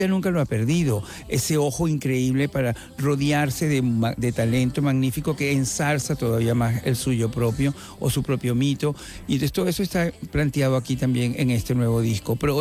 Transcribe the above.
nunca lo ha perdido, ese ojo increíble para rodearse de talento magnífico que ensarza todavía más el suyo propio o su propio mito. Y entonces todo eso está planteado aquí también en este nuevo disco. Pero